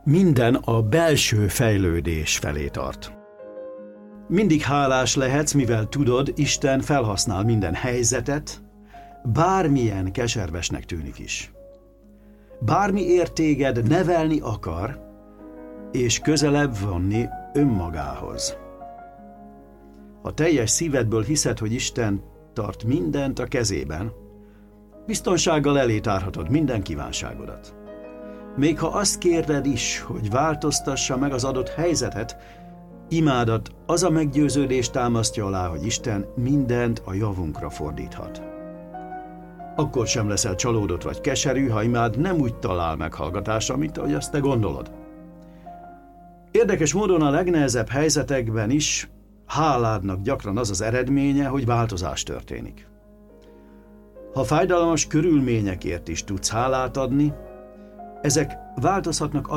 Minden a belső fejlődés felé tart. Mindig hálás lehetsz, mivel tudod, Isten felhasznál minden helyzetet, bármilyen keservesnek tűnik is. Bármiért téged nevelni akar, és közelebb vonni önmagához. Ha teljes szívedből hiszed, hogy Isten tart mindent a kezében, biztonsággal elé tárhatod minden kívánságodat. Még ha azt kérled is, hogy változtassa meg az adott helyzetet, imádat az a meggyőződés támasztja alá, hogy Isten mindent a javunkra fordíthat. Akkor sem leszel csalódott vagy keserű, ha imád nem úgy talál meghallgatásra, mint ahogy azt te gondolod. Érdekes módon a legnehezebb helyzetekben is háládnak gyakran az az eredménye, hogy változás történik. Ha fájdalmas körülményekért is tudsz hálát adni, ezek változhatnak